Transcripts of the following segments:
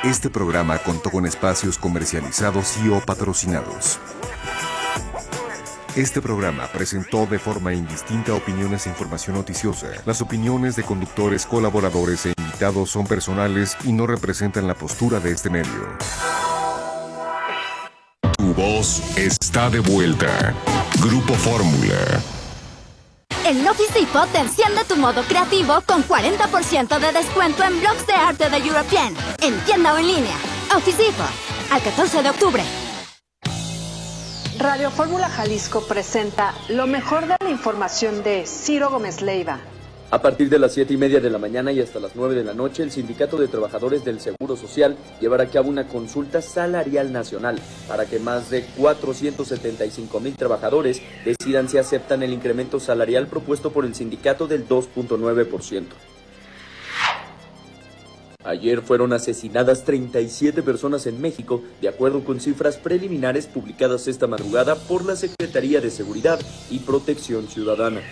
Este programa contó con espacios comercializados y o patrocinados. Este programa presentó de forma indistinta opiniones e información noticiosa. Las opiniones de conductores, colaboradores e invitados son personales y no representan la postura de este medio. Tu voz está de vuelta. Grupo Fórmula. En Office Depot te enciende tu modo creativo con 40% de descuento en blogs de arte de European. En tienda o en línea. Office Depot. Al 14 de octubre. Radio Fórmula Jalisco presenta lo mejor de la información de Ciro Gómez Leiva. A partir de las 7:30 de la mañana y hasta las 9 de la noche, el Sindicato de Trabajadores del Seguro Social llevará a cabo una consulta salarial nacional para que más de 475,000 trabajadores decidan si aceptan el incremento salarial propuesto por el sindicato del 2.9%. Ayer fueron asesinadas 37 personas en México, de acuerdo con cifras preliminares publicadas esta madrugada por la Secretaría de Seguridad y Protección Ciudadana.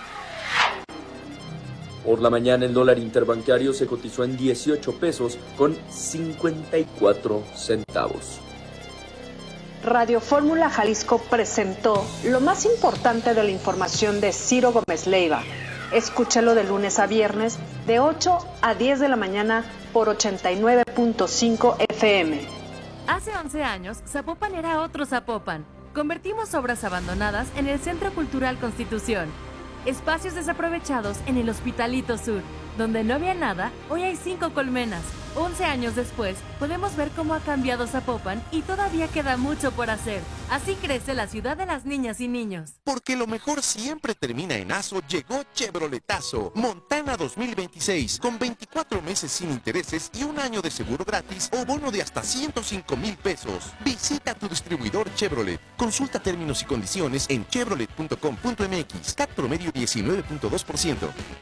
Por la mañana el dólar interbancario se cotizó en 18 pesos con 54 centavos. Radio Fórmula Jalisco presentó lo más importante de la información de Ciro Gómez Leiva. Escúchalo de lunes a viernes de 8 a 10 de la mañana por 89.5 FM. Hace 11 años, Zapopan era otro Zapopan. Convertimos obras abandonadas en el Centro Cultural Constitución. Espacios desaprovechados en el Hospitalito Sur. Donde no había nada, hoy hay 5 colmenas. 11 años después, podemos ver cómo ha cambiado Zapopan y todavía queda mucho por hacer. Así crece la ciudad de las niñas y niños. Porque lo mejor siempre termina en ASO, llegó Chevroletazo. Montana 2026, con 24 meses sin intereses y un año de seguro gratis o bono de hasta 105,000 pesos. Visita tu distribuidor Chevrolet. Consulta términos y condiciones en chevrolet.com.mx. CAT promedio 19.2%.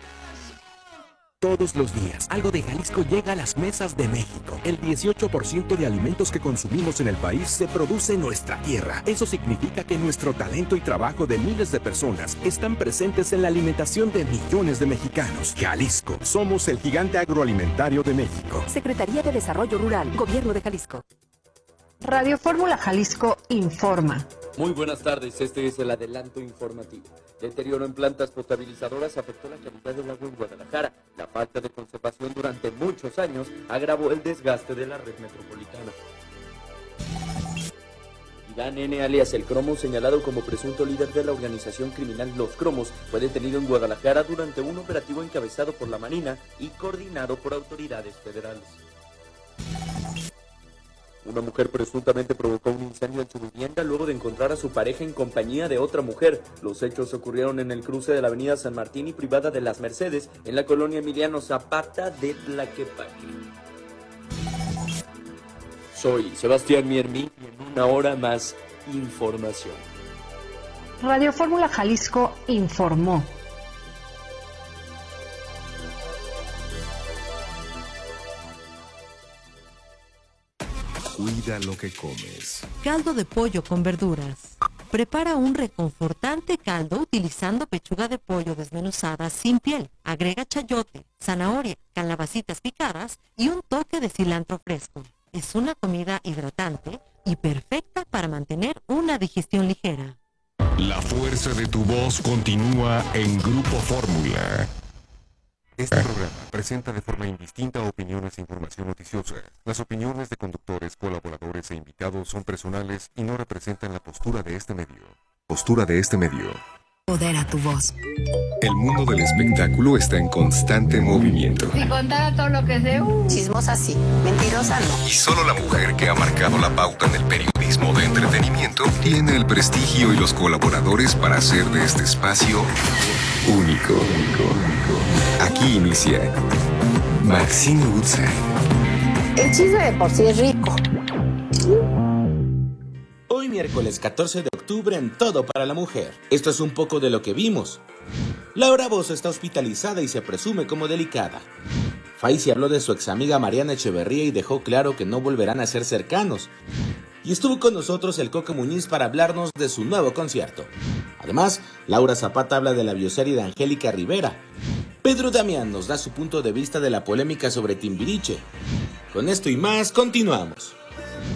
Todos los días, algo de Jalisco llega a las mesas de México. El 18% de alimentos que consumimos en el país se produce en nuestra tierra. Eso significa que nuestro talento y trabajo de miles de personas están presentes en la alimentación de millones de mexicanos. Jalisco, somos el gigante agroalimentario de México. Secretaría de Desarrollo Rural, Gobierno de Jalisco. Radio Fórmula Jalisco informa. Muy buenas tardes, este es el adelanto informativo. Deterioro en plantas potabilizadoras afectó la calidad del agua en Guadalajara. La falta de conservación durante muchos años agravó el desgaste de la red metropolitana. Iván N. alias El Cromo, señalado como presunto líder de la organización criminal Los Cromos, fue detenido en Guadalajara durante un operativo encabezado por la Marina y coordinado por autoridades federales. Una mujer presuntamente provocó un incendio en su vivienda luego de encontrar a su pareja en compañía de otra mujer. Los hechos ocurrieron en el cruce de la avenida San Martín y Privada de las Mercedes, en la colonia Emiliano Zapata de Tlaquepaque. Soy Sebastián Miermi y en una hora más, información. Radio Fórmula Jalisco informó. Cuida lo que comes. Caldo de pollo con verduras. Prepara un reconfortante caldo utilizando pechuga de pollo desmenuzada sin piel. Agrega chayote, zanahoria, calabacitas picadas y un toque de cilantro fresco. Es una comida hidratante y perfecta para mantener una digestión ligera. La fuerza de tu voz continúa en Grupo Fórmula. Este programa presenta de forma indistinta opiniones e información noticiosa. Las opiniones de conductores, colaboradores e invitados son personales y no representan la postura de este medio. Poder a tu voz. El mundo del espectáculo está en constante movimiento. Si contara todo lo que sé, Chismosa sí, mentirosa no. Y solo la mujer que ha marcado la pauta en el periodismo de entretenimiento tiene el prestigio y los colaboradores para hacer de este espacio único. Aquí inicia Maxine Woodside. El chisme de por sí es rico. Hoy miércoles 14 de octubre en Todo para la Mujer. Esto es un poco de lo que vimos. Laura Bozzo está hospitalizada y se presume como delicada. Faisy habló de su ex amiga Mariana Echeverría y dejó claro que no volverán a ser cercanos. Y estuvo con nosotros el Coque Muñiz para hablarnos de su nuevo concierto. Además, Laura Zapata habla de la bioserie de Angélica Rivera. Pedro Damián nos da su punto de vista de la polémica sobre Timbiriche. Con esto y más, continuamos.